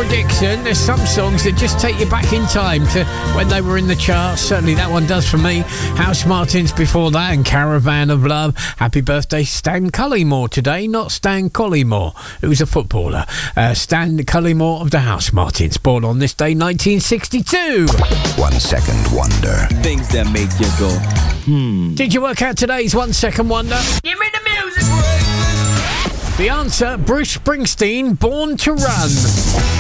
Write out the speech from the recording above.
Barbara Dixon. There's some songs that just take you back in time to when they were in the charts. Certainly that one does for me. House Martins before that, and Caravan of Love. Happy birthday, Stan Cullimore today, not Stan Collymore, who's a footballer. Stan Cullimore of the House Martins, born on this day, 1962. 1 second wonder. Things that make you go, Did you work out today's 1 second wonder? Give me the music. The answer, Bruce Springsteen, Born to Run.